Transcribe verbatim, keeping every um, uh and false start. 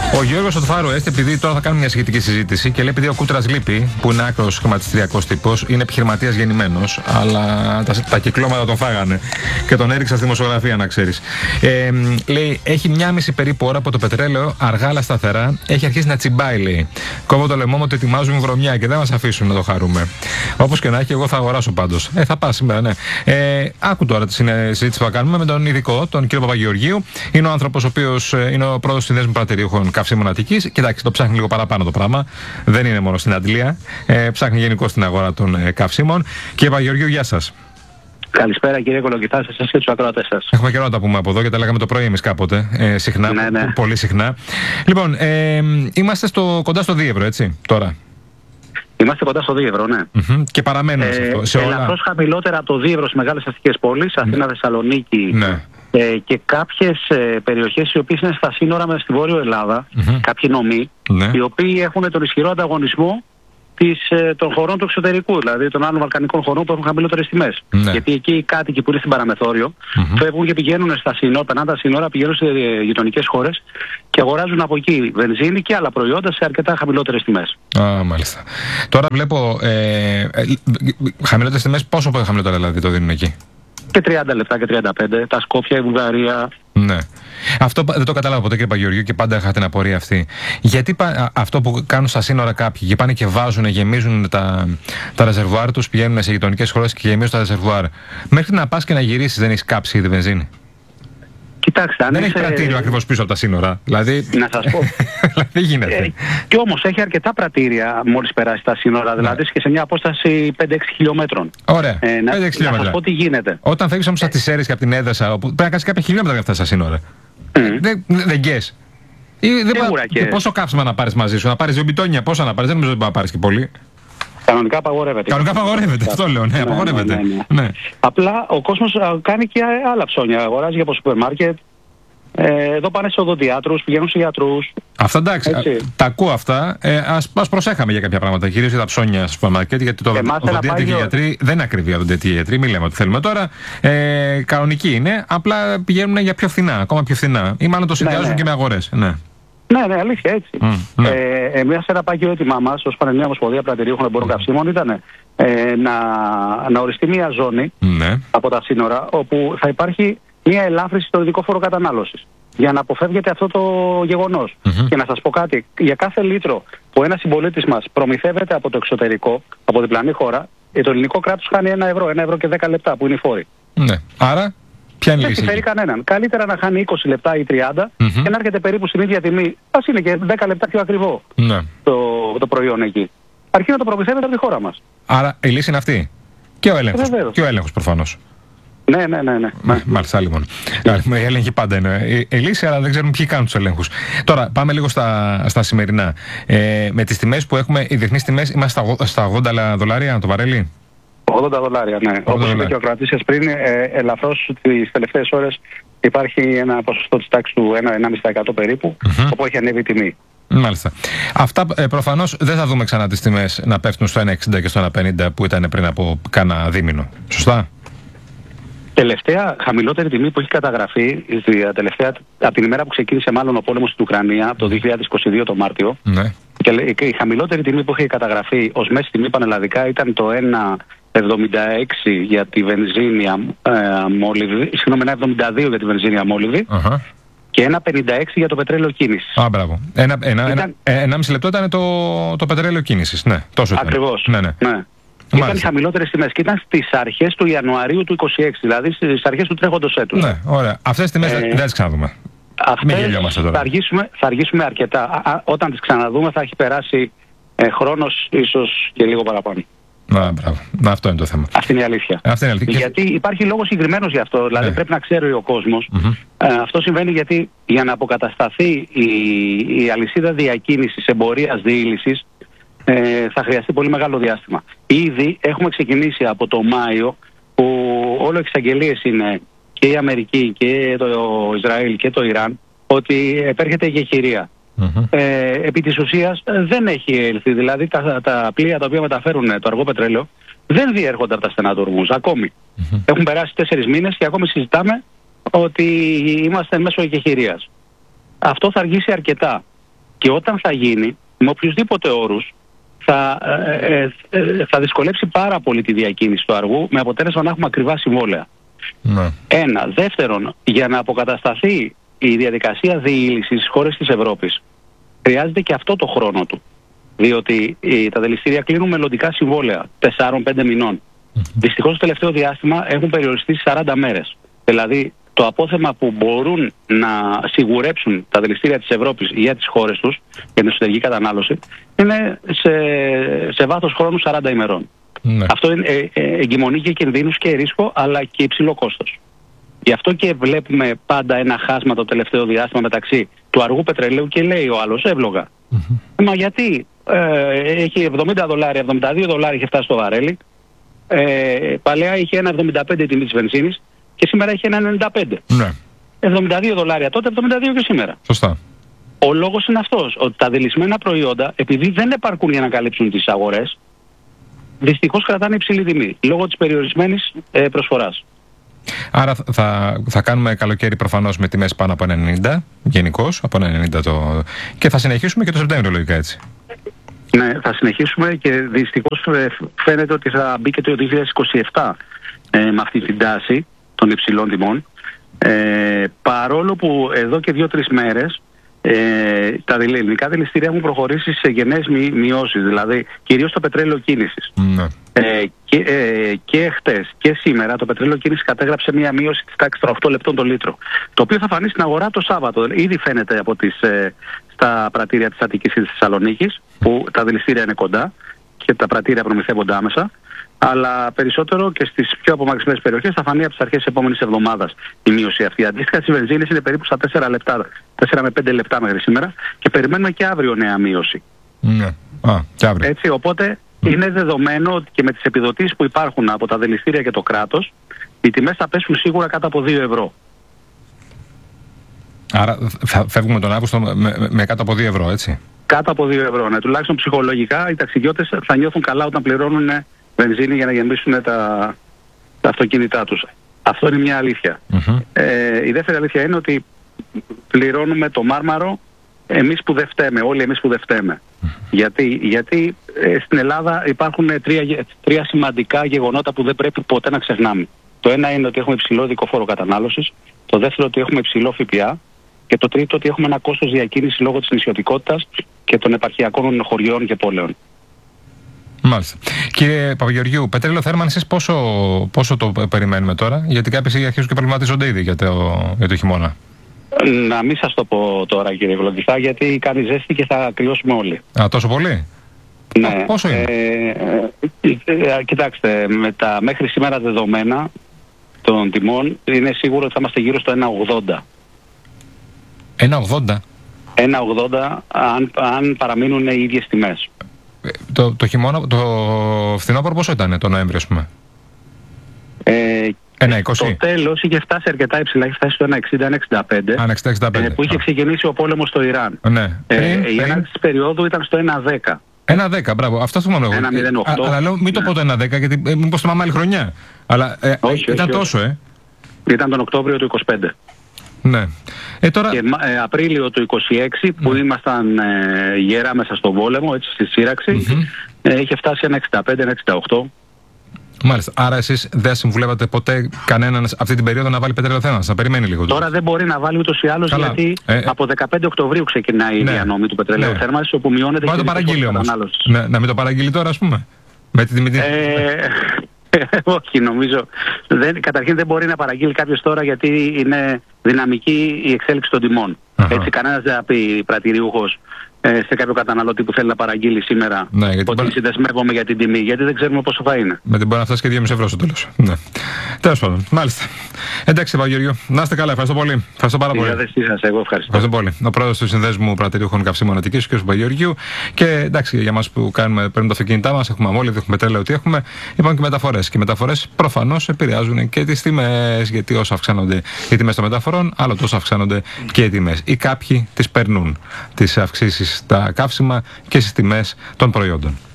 Ο Γιώργος Οτφάρου έστε, επειδή τώρα θα κάνουμε μια σχετική συζήτηση και λέει, επειδή ο Κούτρας λείπει, που είναι άκρος χρηματιστηριακός τύπος, είναι επιχειρηματίας γεννημένος, αλλά τα, τα κυκλώματα τον φάγανε και τον έριξα στη δημοσιογραφία, να ξέρεις. Ε, λέει, έχει μια μισή περίπου ώρα που το πετρέλαιο αργά αλλά σταθερά έχει αρχίσει να τσιμπάει, λέει. Κόβω το λαιμό μου ότι ετοιμάζουμε βρωμιά και δεν μας αφήσουν να το χαρούμε. Όπως και να έχει, εγώ θα αγοράσω πάντως. Ε, θα πάω σήμερα, ναι. Ε, άκου τώρα τη συζήτηση που θα κάνουμε με τον ειδικό, τον κύριο Παπαγεωργίου. Είναι ο άνθρωπος ο οποίος είναι ο πρόεδρος του Συνδέσμου Πρατηρίουχων Καυσίμων Αττικής. Κοιτάξτε, το ψάχνει λίγο παραπάνω το πράγμα. Δεν είναι μόνο στην Αντλία. Ε, ψάχνει γενικώς την αγορά των ε, καυσίμων. Κύριε Παπαγεωργίου, γεια σας. Καλησπέρα κύριε Κολοκυθά, σε εσάς και τους ακροατές σας. Έχουμε καιρό να τα πούμε από εδώ και τα λέγαμε το πρωί εμείς κάποτε. Ε, συχνά, ναι, ναι. πολύ συχνά. Λοιπόν, ε, είμαστε στο, κοντά στο δύο ευρώ, έτσι, τώρα. Είμαστε κοντά στο δύο ευρώ, ναι. Mm-hmm. Και παραμένουμε ε, σε αυτό. Σε ελαφρώς όλα... χαμηλότερα από το δύο ευρώ στις μεγάλες αστικές πόλεις, Αθήνα, ναι. Θεσσαλονίκη ναι. ε, και κάποιες ε, περιοχές οι οποίες είναι στα σύνορα με στη Βόρειο Ελλάδα, mm-hmm. κάποιοι νομοί, ναι. οι οποίοι έχουν τον ισχυρό ανταγωνισμό της, ε, των χωρών του εξωτερικού, δηλαδή των άλλων βαλκανικών χωρών που έχουν χαμηλότερες τιμές. Ναι. Γιατί εκεί οι κάτοικοι που είναι στην παραμεθόριο mm-hmm. φεύγουν και πηγαίνουν στα σύνορα, περνάνε τα σύνορα, πηγαίνουν σε γειτονικές χώρες και αγοράζουν από εκεί βενζίνη και άλλα προϊόντα σε αρκετά χαμηλότερες τιμές. Α, μάλιστα. Τώρα βλέπω ε, ε, χαμηλότερες τιμές, πόσο χαμηλότερα δηλαδή το δίνουν εκεί? Και τριάντα λεπτά και τριάντα πέντε, τα Σκόπια, η Βουλγαρία. Ναι. Αυτό δεν το κατάλαβα ποτέ, κύριε Παπαγεωργίου, και πάντα είχα την απορία αυτή. Γιατί πα, αυτό που κάνουν στα σύνορα κάποιοι, και πάνε και βάζουν, γεμίζουν τα, τα ρεζερβουάρ τους, πηγαίνουν σε γειτονικές χώρες και γεμίζουν τα ρεζερβουάρ. Μέχρι να πας και να γυρίσεις, δεν έχεις κάψει ήδη βενζίνη? Κοιτάξτε, αν δεν είσαι... έχει πρατήριο ακριβώς πίσω από τα σύνορα. Δηλαδή... Να σας πω. Δεν γίνεται. Ε, και όμως έχει αρκετά πρατήρια μόλις περάσει τα σύνορα, δηλαδή ναι. και σε μια απόσταση πέντε έξι χιλιόμετρων. Ωραία. Ε, να, πέντε έξι χιλιόμετρα. Να σας πω τι γίνεται. Όταν φεύγεις όμως από τις Σέρρες και από την Έδεσα, όπου πρέπει να κάνεις κάποια χιλιόμετρα για αυτά στα σύνορα. Mm. Δεν δε γκες. Πα... Πόσο κάψιμα να πάρεις μαζί σου, να πάρεις δύο μπιτόνια, πόσα να πάρεις, δεν νομίζω ότι να πάρεις και πολύ. Κανονικά απαγορεύεται. Κανονικά απαγορεύεται, αυτό λέω, ναι, απαγορεύεται. Ναι, ναι, ναι. Ναι. Απλά ο κόσμος κάνει και άλλα ψώνια, αγοράζει για από σούπερ μάρκετ. Ε, εδώ πάνε σε οδοντιάτρους, πηγαίνουν σε γιατρούς. Αυτά εντάξει, α, τα ακούω αυτά. Ε, ας, ας προσέχαμε για κάποια πράγματα, κυρίως για τα ψώνια στο σούπερ μάρκετ, γιατί το οδοντιάτροι και οι γιατροί δεν είναι ακριβή οδοντιάτροι και γιατροί, μην λέμε ότι θέλουμε τώρα. Ε, κανονική είναι, απλά πηγαίνουν για πιο φθηνά, ακόμα πιο φθηνά. Ή μάλλον το συνδυάζουν ναι, ναι. και με αγορές. Ναι. Ναι, ναι, αλήθεια έτσι. Mm, ναι. Ε, εμείς ένα πάγιο έτοιμά μας ως Πανελλήνια Ομοσπονδία Πρατηρίουχων Εμπόρων mm. Καυσίμων ήταν ε, να, να οριστεί μια ζώνη mm. από τα σύνορα όπου θα υπάρχει μια ελάφρυνση στο ειδικό φόρο κατανάλωσης για να αποφεύγεται αυτό το γεγονός. Mm-hmm. Και να σας πω κάτι, για κάθε λίτρο που ένας συμπολίτης μας προμηθεύεται από το εξωτερικό, από διπλανή χώρα, το ελληνικό κράτος χάνει ένα ευρώ, ένα ευρώ και δέκα λεπτά που είναι οι φόροι. Ναι. Άρα, ποια είναι η λύση? Δεν συμφέρει κανέναν. Καλύτερα να χάνει είκοσι λεπτά ή τριάντα mm-hmm. και να έρχεται περίπου στην ίδια τιμή. Ας είναι και δέκα λεπτά πιο ακριβό ναι. το, το προϊόν εκεί. Αρκεί να το προμηθεύεται από τη χώρα μας. Άρα η λύση είναι αυτή. Και ο έλεγχος. Και ο έλεγχος προφανώς. Ναι, ναι, ναι. ναι. Μα, μάλιστα, λοιπόν. Οι έλεγχοι πάντα είναι η, η λύση, αλλά δεν ξέρουμε ποιοι κάνουν τους ελέγχους. Τώρα, πάμε λίγο στα, στα σημερινά. Ε, με τις τιμές που έχουμε, οι διεθνείς τιμές, είμαστε στα, στα ογδόντα δολάρια το βαρέλι. ογδόντα δολάρια, ναι. Όπως είπε και ο κρατής σας πριν, ε, ελαφρώς τις τελευταίες ώρες υπάρχει ένα ποσοστό της τάξης του ένα με ένα κόμμα πέντε τοις εκατό περίπου, mm-hmm. όπου έχει ανέβει η τιμή. Μάλιστα. Αυτά ε, προφανώς δεν θα δούμε ξανά τις τιμές να πέφτουν στο ένα εξήντα και στο ένα πενήντα που ήταν πριν από κάνα δίμηνο. Σωστά? Τελευταία χαμηλότερη τιμή που έχει καταγραφεί, τελευταία, από την ημέρα που ξεκίνησε μάλλον ο πόλεμος στην Ουκρανία, το δύο χιλιάδες είκοσι δύο το Μάρτιο, ναι. και η χαμηλότερη τιμή που έχει καταγραφεί ως μέση τιμή πανελλαδικά ήταν το ένα εβδομήντα έξι για τη βενζίνη ε, αμόλυβη, συγγνώμη, ένα εβδομήντα δύο για τη βενζίνη αμόλυβη uh-huh. και ένα πενήντα έξι για το πετρέλαιο κίνησης. Α, μπράβο. Ένα, ένα, ήταν... ένα, ένα μισή λεπτό ήταν το, το πετρέλαιο κίνησης, ναι, τόσο ήταν. Ακριβώς. Ναι, ναι. ναι. Ήταν οι χαμηλότερες τιμές και ήταν στις αρχές του Ιανουαρίου του είκοσι έξι, δηλαδή στις αρχές του τρέχοντος έτους. Ναι, ωραία. Αυτές τις τιμές ε, δεν τις ξαναδούμε. Αυτές θα αργήσουμε, θα αργήσουμε αρκετά. Α, α, όταν τις ξαναδούμε θα έχει περάσει ε, χρόνος ίσως και λίγο παραπάνω. Να, μπράβο. Να, αυτό είναι το θέμα. Αυτή είναι η αλήθεια. Αυτή είναι η αλήθεια. Γιατί υπάρχει λόγος συγκεκριμένος γι' αυτό. Δηλαδή ναι. πρέπει να ξέρει ο κόσμος. Mm-hmm. Ε, αυτό συμβαίνει γιατί για να αποκατασταθεί η, η αλυσίδα διακίνησης, εμπορίας, διήλυσης, Ε, θα χρειαστεί πολύ μεγάλο διάστημα. Ήδη έχουμε ξεκινήσει από το Μάιο που όλο εξαγγελίες είναι και η Αμερική και το Ισραήλ και το Ιράν ότι επέρχεται η γεχηρία. Mm-hmm. Ε, επί της ουσίας δεν έχει έλθει. Δηλαδή τα, τα πλοία τα οποία μεταφέρουν το αργό πετρέλαιο δεν διέρχονται από τα στενά του Ορμούζ ακόμη. Mm-hmm. Έχουν περάσει τέσσερις μήνες και ακόμη συζητάμε ότι είμαστε μέσω γεχηρίας. Αυτό θα αργήσει αρκετά. και όταν θα γίνει, με οποιουσδήποτε όρους, θα, ε, ε, θα δυσκολέψει πάρα πολύ τη διακίνηση του αργού, με αποτέλεσμα να έχουμε ακριβά συμβόλαια. Ναι. Ένα. Δεύτερον, για να αποκατασταθεί η διαδικασία διήλυσης στις χώρες της Ευρώπης, χρειάζεται και αυτό το χρόνο του. Διότι οι, τα δηληστήρια κλείνουν μελλοντικά συμβόλαια τεσσάρων πέντε μηνών. Mm-hmm. Δυστυχώς το τελευταίο διάστημα έχουν περιοριστεί στις σαράντα μέρες. Δηλαδή το απόθεμα που μπορούν να σιγουρέψουν τα δηληστήρια της Ευρώπης για τις χώρες τους, για την εσωτερική κατανάλωση, είναι σε, σε βάθος χρόνου σαράντα ημερών. Mm-hmm. Αυτό είναι, ε, ε, εγκυμονεί και κινδύνους και ρίσκο, αλλά και υψηλό κόστος. Γι' αυτό και βλέπουμε πάντα ένα χάσμα το τελευταίο διάστημα μεταξύ του αργού πετρελαίου και λέει ο άλλος εύλογα. Mm-hmm. Μα γιατί ε, έχει εβδομήντα δολάρια, εβδομήντα δύο δολάρια είχε φτάσει στο βαρέλι, ε, παλαιά είχε ένα εβδομήντα πέντε η τιμή της βενζίνης και σήμερα έχει ένα ενενήντα πέντε. Ναι. εβδομήντα δύο δολάρια τότε, εβδομήντα δύο και σήμερα. Σωστά. Ο λόγος είναι αυτός, ότι τα δηλισμένα προϊόντα, επειδή δεν επαρκούν για να καλύψουν τις αγορές, δυστυχώς κρατάνε υψηλή τιμή, λόγω της περιορισμένης ε, προσφοράς. Άρα θα, θα κάνουμε καλοκαίρι προφανώς με τιμές πάνω από ενενήντα, γενικώς, από ενενήντα το... και θα συνεχίσουμε και το Σεπτέμβριο λογικά έτσι. Ναι, θα συνεχίσουμε και δυστυχώς φαίνεται ότι θα μπει και το δύο χιλιάδες είκοσι επτά ε, με αυτή την τάση των υψηλών τιμών. Ε, παρόλο που εδώ και δύο-τρεις μέρες ε, τα ελληνικά δηληστήρια έχουν προχωρήσει σε γενναίες μει, μειώσεις, δηλαδή κυρίως το πετρέλαιο κίνησης. Ναι. Ε, και, ε, και χτες και σήμερα το πετρέλαιο κίνησης κατέγραψε μια μείωση της τάξης των οκτώ λεπτών το λίτρο, το οποίο θα φανεί στην αγορά το Σάββατο. Ήδη φαίνεται από τις, ε, στα πρατήρια της Αττικής ή της Θεσσαλονίκης, που τα δηληστήρια είναι κοντά και τα πρατήρια προμηθεύονται άμεσα, αλλά περισσότερο και στις πιο απομακρυσμένες περιοχές θα φανεί από τις αρχές της επόμενης εβδομάδας η μείωση αυτή. Αντίστοιχα στις βενζίνες είναι περίπου στα τέσσερα λεπτά, τέσσερα με πέντε λεπτά μέχρι σήμερα και περιμένουμε και αύριο νέα μείωση. Ναι. Α, και αύριο. Έτσι, οπότε mm. είναι δεδομένο ότι και με τις επιδοτήσεις που υπάρχουν από τα δηληστήρια και το κράτος, οι τιμές θα πέσουν σίγουρα κάτω από δύο ευρώ. Άρα θα φεύγουμε τον Αύγουστο με, με, με κάτω από δύο ευρώ, έτσι. Κάτω από δύο ευρώ, ναι. Τουλάχιστον ψυχολογικά οι ταξιδιώτες θα νιώθουν καλά όταν πληρώνουν βενζίνη για να γεμίσουν τα, τα αυτοκίνητά τους. Αυτό είναι μια αλήθεια. Mm-hmm. Ε, η δεύτερη αλήθεια είναι ότι πληρώνουμε το Μάρμαρο εμείς που δεν φταίμε, όλοι εμείς που δεν φταίμε. Mm-hmm. Γιατί, γιατί ε, στην Ελλάδα υπάρχουν τρία, τρία σημαντικά γεγονότα που δεν πρέπει ποτέ να ξεχνάμε. Το ένα είναι ότι έχουμε υψηλό ειδικό φόρο κατανάλωσης, το δεύτερο ότι έχουμε υψηλό ΦΠΑ και το τρίτο ότι έχουμε ένα κόστος διακίνησης λόγω της νησιωτικότητας και των επαρχιακών χωριών και πόλεων. Μάλιστα. Κύριε Παπαγεωργίου, πετρέλαιο θέρμανσης πόσο, πόσο το περιμένουμε τώρα, γιατί κάποιοι αρχίζουν και προβληματίζονται ήδη για το, για το χειμώνα. Να μην σας το πω τώρα κύριε Γλωγκηθά, γιατί κάνει ζέστη και θα κρυώσουμε όλοι. Α, τόσο πολύ? Ναι. Α, πόσο είναι? Ε, ε, ε, κοιτάξτε, με τα μέχρι σήμερα δεδομένα των τιμών είναι σίγουρο ότι θα είμαστε γύρω στο ένα ογδόντα. ένα ογδόντα? ένα ογδόντα αν, αν παραμείνουν οι ίδιες τιμές. Το, το χειμώνα, το φθινόπωρο πόσο ήταν το Νοέμβριο, ας πούμε? Ε, ένα είκοσι. Το τέλος είχε φτάσει αρκετά υψηλά, είχε φτάσει στο ένα εξήντα ένα εξήντα πέντε, Α, εξήντα εξήντα πέντε. Ε, που είχε ξεκινήσει ο πόλεμος στο Ιράν. Ναι. Ε, πριν, η πριν... έναρξη της περίοδου ήταν στο ένα δέκα. ένα δέκα, μπράβο. Αυτό θυμάμαι εγώ. ένα μηδέν οκτώ. Αλλά λέω μην ναι. το πω το ένα δέκα, γιατί ε, μήπως θυμάμαι άλλη χρονιά. Αλλά ε, όχι, ήταν όχι, τόσο, όχι. ε. Ήταν τον Οκτώβριο του είκοσι πέντε. Ναι. Ε, τώρα... Και ε, Απρίλιο του είκοσι έξι που ναι. ήμασταν ε, γερά μέσα στον πόλεμο, έτσι στη σύραξη, mm-hmm. ε, είχε φτάσει ένα εξήντα πέντε ένα εξήντα οκτώ. Μάλιστα. Άρα εσείς δεν συμβουλεύατε ποτέ κανέναν αυτή την περίοδο να βάλει πετρέλαιο θέρμανσης, να περιμένει λίγο? Τώρα τους. Δεν μπορεί να βάλει ούτως ή άλλως, γιατί ε, ε, από δεκαπέντε Οκτωβρίου ξεκινάει ναι. η διανομή του πετρελαίου ναι. θέρμανσης, όπου μειώνεται και η παραγγείλει όμως. Ναι, να μην το παραγγείλει τώρα, ας πούμε. Με τη, με τη... Ε, όχι, νομίζω. Δεν, καταρχήν δεν μπορεί να παραγγείλει κάποιος τώρα, γιατί είναι δυναμική η εξέλιξη των τιμών. Uh-huh. Έτσι, κανένας δεν θα πει πρατηριούχος ε, σε κάποιο καταναλωτή που θέλει να παραγγείλει σήμερα ναι, ότι μπορεί... συνδεσμεύομαι για την τιμή, γιατί δεν ξέρουμε πόσο θα είναι. Με την μπορεί να φτάσει και δύο κόμμα πέντε ευρώ στο τέλος. Ναι. Τέλος πάντων. Μάλιστα. Εντάξει, Παπαγεωργίου, να είστε καλά. Ευχαριστώ πολύ. Ευχαριστώ πάρα πολύ. Σας, εγώ ευχαριστώ. Ευχαριστώ πολύ. Ο πρόεδρος του Συνδέσμου Πρατηριούχων Καυσίμων Αττικής, ο κ. Παπαγεωργίου. Και εντάξει, για εμάς που κάνουμε, παίρνουμε τα αυτοκίνητά μας, έχουμε αμόλυβδη, έχουμε πετρέλαιο, τι έχουμε. Υπάρχουν και μεταφορές. Και οι μεταφορές προφανώς επηρεάζουν και τις τιμές, γιατί όσο αυξάνονται οι τιμές των μεταφορών, άλλο τόσο αυξάνονται και οι τιμές. Ή κάποιοι τις περνούν τις αυξήσεις στα καύσιμα και στις τιμές των προϊόντων.